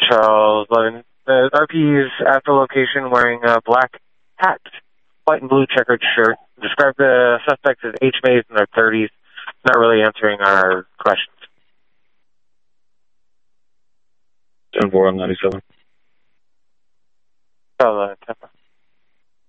Charles Levin. The RP is at the location wearing a black hat, white and blue checkered shirt. Describe the suspects as age-based in their 30s. Not really answering our questions. 10-4 on 97. Oh, Tampa.